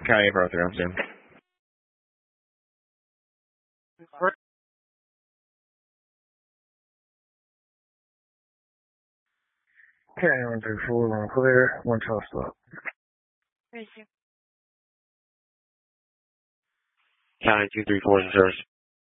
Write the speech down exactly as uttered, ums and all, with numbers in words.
County of Arthur, I'm Jim. County one three four, one clear, one twelve stop. County two three four is in service.